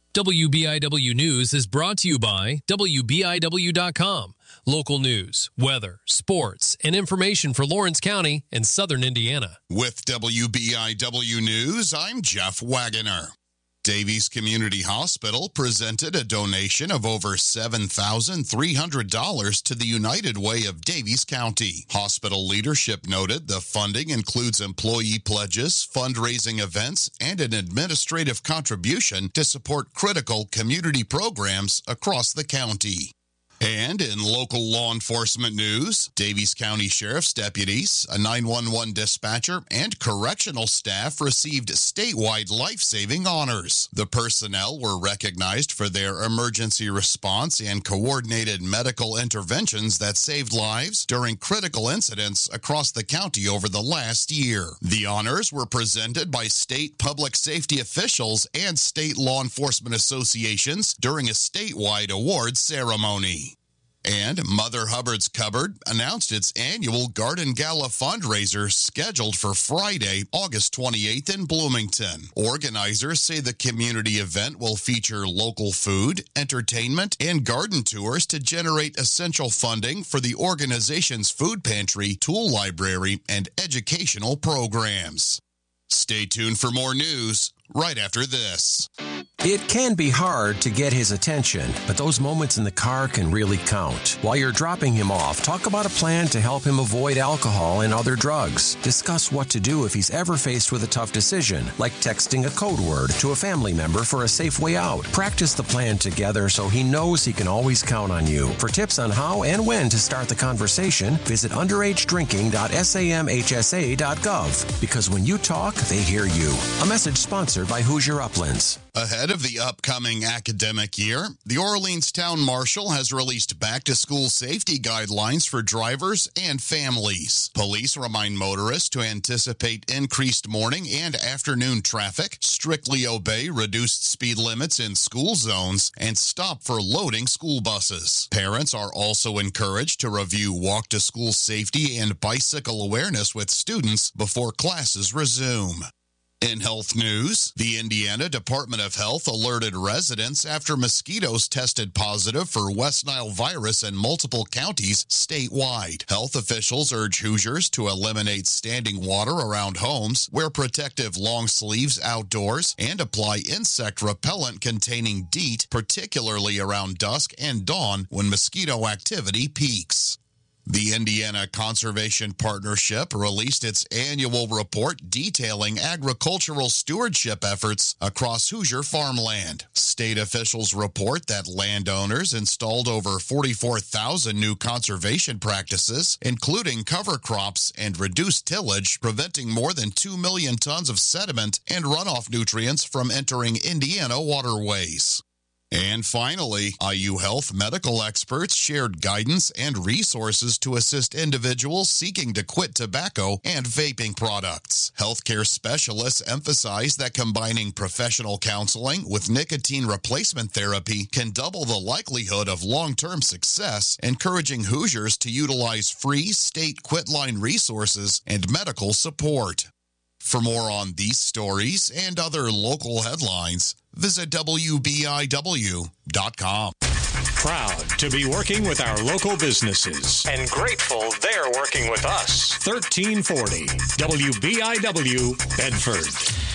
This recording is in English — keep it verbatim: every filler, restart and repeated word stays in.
W B I W News is brought to you by W B I W dot com. Local news, weather, sports, and information for Lawrence County and Southern Indiana. With W B I W News, I'm Jeff Wagoner. Davies Community Hospital presented a donation of over seven thousand three hundred dollars to the United Way of Davies County. Hospital leadership noted the funding includes employee pledges, fundraising events, and an administrative contribution to support critical community programs across the county. And in local law enforcement news, Davies County Sheriff's deputies, a nine one one dispatcher, and correctional staff received statewide life-saving honors. The personnel were recognized for their emergency response and coordinated medical interventions that saved lives during critical incidents across the county over the last year. The honors were presented by state public safety officials and state law enforcement associations during a statewide awards ceremony. And Mother Hubbard's Cupboard announced its annual Garden Gala fundraiser scheduled for Friday, August twenty-eighth in Bloomington. Organizers say the community event will feature local food, entertainment, and garden tours to generate essential funding for the organization's food pantry, tool library, and educational programs. Stay tuned for more news right after this. It can be hard to get his attention, but those moments in the car can really count. While you're dropping him off, talk about a plan to help him avoid alcohol and other drugs. Discuss what to do if he's ever faced with a tough decision, like texting a code word to a family member for a safe way out. Practice the plan together so he knows he can always count on you. For tips on how and when to start the conversation, visit underage drinking dot samhsa dot gov. Because when you talk, they hear you. A message sponsored by Hoosier Uplands. Ahead of the upcoming academic year, the Orleans Town Marshal has released back-to-school safety guidelines for drivers and families. Police remind motorists to anticipate increased morning and afternoon traffic, strictly obey reduced speed limits in school zones, and stop for loading school buses. Parents are also encouraged to review walk-to-school safety and bicycle awareness with students before classes resume. In health news, the Indiana Department of Health alerted residents after mosquitoes tested positive for West Nile virus in multiple counties statewide. Health officials urge Hoosiers to eliminate standing water around homes, wear protective long sleeves outdoors, and apply insect repellent containing DEET, particularly around dusk and dawn when mosquito activity peaks. The Indiana Conservation Partnership released its annual report detailing agricultural stewardship efforts across Hoosier farmland. State officials report that landowners installed over forty-four thousand new conservation practices, including cover crops and reduced tillage, preventing more than two million tons of sediment and runoff nutrients from entering Indiana waterways. And finally, I U Health medical experts shared guidance and resources to assist individuals seeking to quit tobacco and vaping products. Healthcare specialists emphasize that combining professional counseling with nicotine replacement therapy can double the likelihood of long-term success, encouraging Hoosiers to utilize free state quitline resources and medical support. For more on these stories and other local headlines, visit W B I W dot com. Proud to be working with our local businesses and grateful they're working with us. thirteen forty W B I W Bedford.